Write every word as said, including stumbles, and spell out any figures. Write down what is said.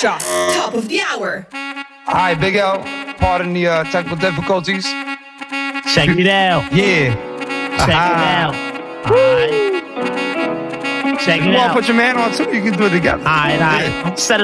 Extra, top of the hour. All right, Big L, pardon the uh, technical difficulties. Check it out. Yeah. Check it out. All right. Check You it want to out. put your man on too? You can do it together. All right, all right. Set it